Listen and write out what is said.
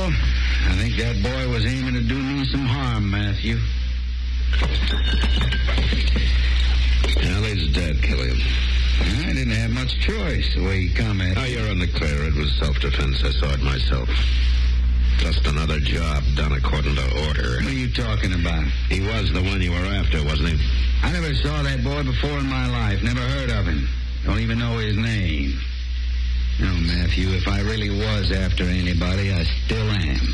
Well, I think that boy was aiming to do me some harm, Matthew. Allie's dead, Killian. I didn't have much choice the way he come at me. Oh, you're in the clear. It was self-defense. I saw it myself. Just another job done according to order. What are you talking about? He was the one you were after, wasn't he? I never saw that boy before in my life. Never heard of him. Don't even know his name. No, Matthew, if I really was after anybody, I still am.